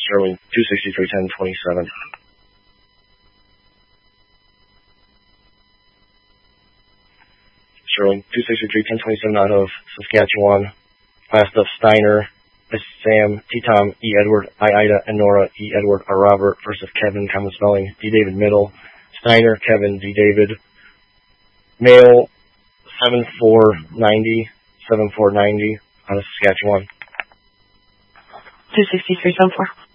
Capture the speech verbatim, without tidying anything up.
Sterling two sixty-three ten twenty-seven. Sterling two sixty-three ten twenty-seven out of Saskatchewan. Last of Steiner, Sam, T. Tom, E. Edward, I. Ida, and Nora, E. Edward, R. Robert. First of Kevin, common spelling, D. David Middle. Steiner, Kevin, D. David. Male, seven four ninety, seven four ninety out of Saskatchewan. two sixty-three seven four.